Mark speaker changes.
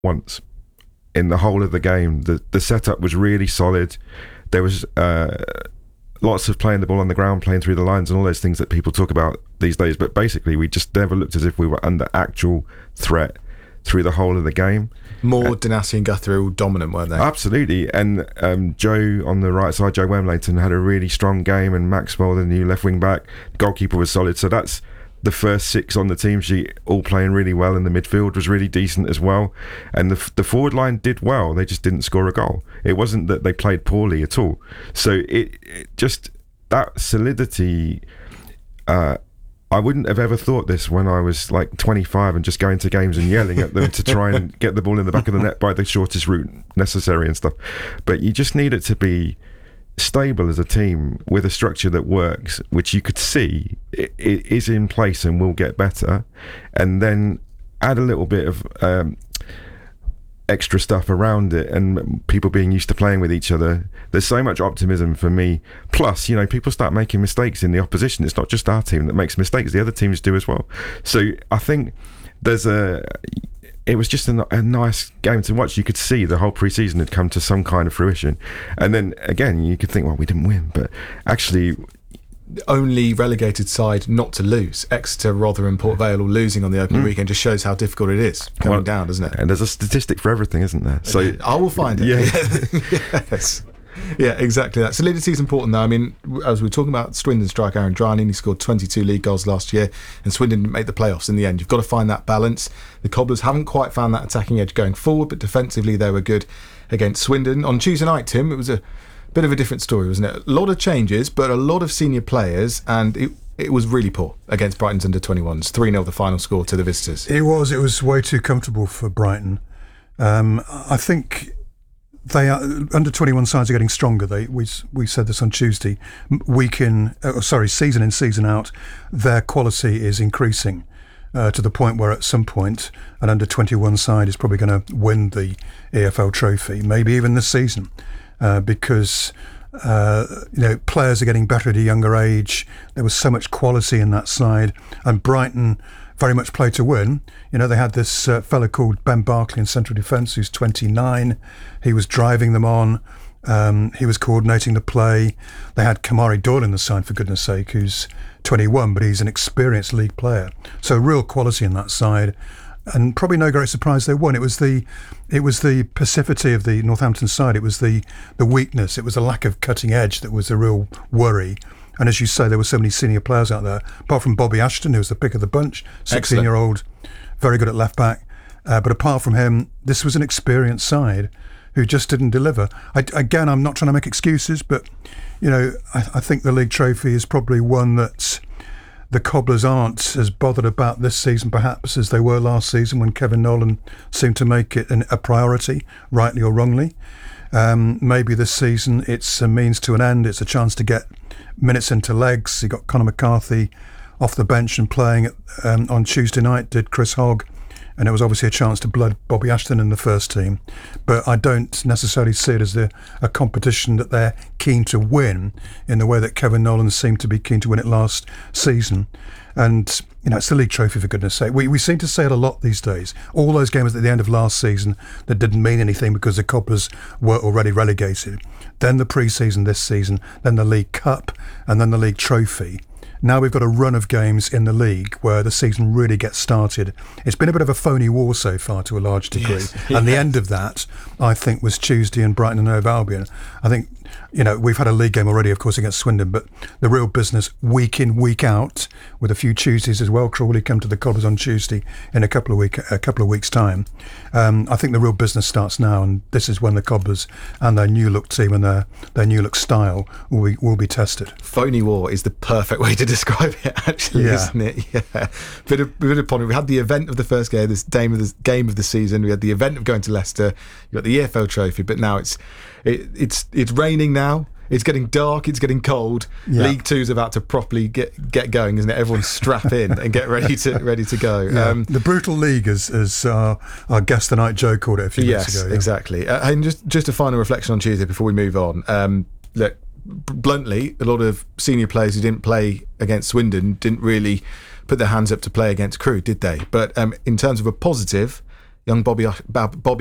Speaker 1: once in the whole of the game. The setup was really solid. There was lots of playing the ball on the ground, playing through the lines, and all those things that people talk about these days. But basically, we just never looked as if we were under actual threat through the whole of the game.
Speaker 2: More Dynasty and Guthrie all dominant, weren't they?
Speaker 1: Absolutely. And Joe on the right side, Joe Wormleighton, had a really strong game, and Maxwell, the new left wing back, goalkeeper, was solid. So that's the first 6 on the team sheet, all playing really well, and the midfield was really decent as well. And the forward line did well. They just didn't score a goal. It wasn't that they played poorly at all. So it just, that solidity, I wouldn't have ever thought this when I was like 25 and just going to games and yelling at them to try and get the ball in the back of the net by the shortest route necessary and stuff. But you just need it to be stable as a team with a structure that works, which you could see it is in place and will get better, and then add a little bit of extra stuff around it, and people being used to playing with each other. There's so much optimism for me. Plus, you know, people start making mistakes in the opposition. It's not just our team that makes mistakes, the other teams do as well. So I think it was just a nice game to watch. You could see the whole pre-season had come to some kind of fruition. And then again, you could think, well, we didn't win, but actually,
Speaker 2: only relegated side not to lose. Exeter, Rotherham, Port Vale all losing on the opening weekend just shows how difficult it is coming down, doesn't it?
Speaker 1: And there's a statistic for everything, isn't there? So
Speaker 2: I will find it.
Speaker 1: Yeah.
Speaker 2: Yes. Yeah, exactly that. Solidity is important, though. I mean, as we were talking about, Swindon striker Aaron Drynan, he scored 22 league goals last year, and Swindon didn't make the playoffs in the end. You've got to find that balance. The Cobblers haven't quite found that attacking edge going forward, but defensively they were good against Swindon. On Tuesday night, Tim, it was a bit of a different story, wasn't it? A lot of changes, but a lot of senior players, and it was really poor against Brighton's under-21s. 3-0 the final score to the visitors.
Speaker 3: It was way too comfortable for Brighton. I think they are, under-21 sides are getting stronger. We said this on Tuesday. Season in, season out, their quality is increasing to the point where at some point an under-21 side is probably going to win the EFL trophy, maybe even this season. Because players are getting better at a younger age. There was so much quality in that side, and Brighton very much played to win. You know, they had this fella called Ben Barkley in central defence, who's 29. He was driving them on. He was coordinating the play. They had Kamari Doyle in the side, for goodness sake, who's 21, but he's an experienced league player. So real quality in that side. And probably no great surprise they won. It was the passivity of the Northampton side. It was the weakness. It was the lack of cutting edge that was a real worry. And as you say, there were so many senior players out there, apart from Bobby Ashton, who was the pick of the bunch, 16-year-old, very good at left back. But apart from him, this was an experienced side who just didn't deliver. Again, I'm not trying to make excuses, but I think the league trophy is probably one that the Cobblers aren't as bothered about this season perhaps as they were last season, when Kevin Nolan seemed to make it a priority, rightly or wrongly. Maybe this season it's a means to an end. It's a chance to get minutes into legs. You got Conor McCarthy off the bench and playing on Tuesday night, did Chris Hogg, and it was obviously a chance to blood Bobby Ashton in the first team. But I don't necessarily see it as a competition that they're keen to win in the way that Kevin Nolan seemed to be keen to win it last season. And it's the league trophy, for goodness sake. We seem to say it a lot these days. All those games at the end of last season that didn't mean anything because the Cobblers were already relegated. Then the pre-season this season, then the League Cup, and then the league trophy. Now we've got a run of games in the league where the season really gets started. It's been a bit of a phony war so far to a large degree. Yes. And the end of that, I think, was Tuesday in Brighton and Hove Albion. I think, we've had a league game already, of course, against Swindon, but the real business week in, week out, with a few Tuesdays as well. Crawley come to the Cobblers on Tuesday in a couple of weeks' time. I think the real business starts now, and this is when the Cobblers and their new look team and their new look style will be tested.
Speaker 2: Phony war is the perfect way to describe it, actually, isn't it? Yeah. Bit of pondering. We had the event of the first game, this game of the season. We had the event of going to Leicester. You got the EFL trophy, but now it's raining now. It's getting dark. It's getting cold. Yeah. League Two's about to properly get going, isn't it? Everyone strap in and get ready to go.
Speaker 3: Yeah. The brutal league, as our guest tonight Joe called it a few minutes ago.
Speaker 2: Yes, exactly. And just a final reflection on Tuesday before we move on. Look, bluntly, a lot of senior players who didn't play against Swindon didn't really put their hands up to play against Crewe, did they? But in terms of a positive, young Bobby